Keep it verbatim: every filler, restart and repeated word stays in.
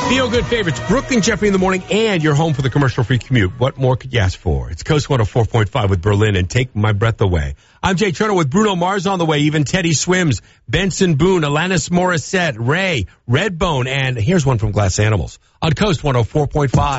Feel good favorites, Brooklyn Jeffrey in the morning, and you're home for the commercial-free commute. What more could you ask for? It's Coast one oh four point five with Berlin and Take My Breath Away. I'm Jay Turner with Bruno Mars on the way, even Teddy Swims, Benson Boone, Alanis Morissette, Ray, Redbone, and here's one from Glass Animals on Coast one oh four point five.